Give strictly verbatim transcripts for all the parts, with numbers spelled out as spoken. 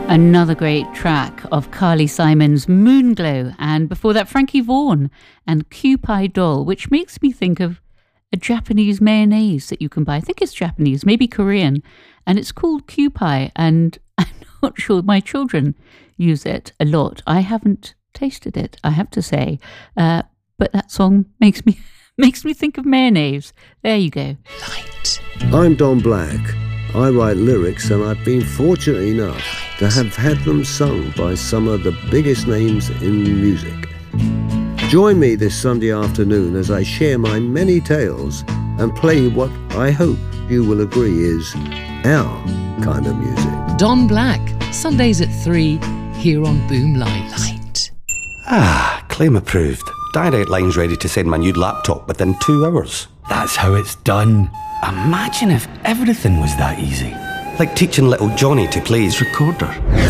Another great track of Carly Simon's Moonglow, and before that Frankie Vaughan and Kewpie Doll, which makes me think of a Japanese mayonnaise that you can buy. I think it's Japanese, maybe Korean, and it's called Kewpie, and I'm not sure my children use it a lot. I haven't tasted it, I have to say, uh, but that song makes me makes me think of mayonnaise. There you go. Light. I'm Don Black. I write lyrics, and I've been fortunate enough to have had them sung by some of the biggest names in music. Join me this Sunday afternoon as I share my many tales and play what I hope you will agree is our kind of music. Don Black, Sundays at three, here on Boom Light. Light. Ah, claim approved. Direct Line's ready to send my new laptop within two hours. That's how it's done. Imagine if everything was that easy. Like teaching little Johnny to play his recorder.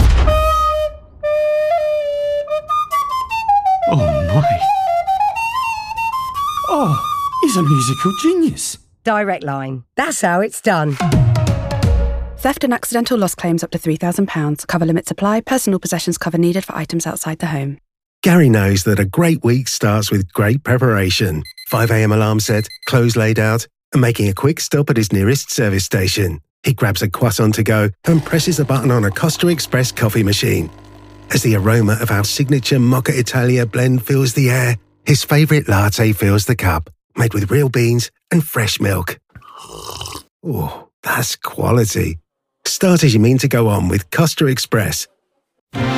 Oh my. Oh, he's a musical genius. Direct Line. That's how it's done. Theft and accidental loss claims up to three thousand pounds. Cover limits apply. Personal possessions cover needed for items outside the home. Gary knows that a great week starts with great preparation. five a m alarm set, clothes laid out, and making a quick stop at his nearest service station. He grabs a croissant to go and presses a button on a Costa Express coffee machine. As the aroma of our signature Mocha Italia blend fills the air, his favourite latte fills the cup, made with real beans and fresh milk. Oh, that's quality. Start as you mean to go on with Costa Express.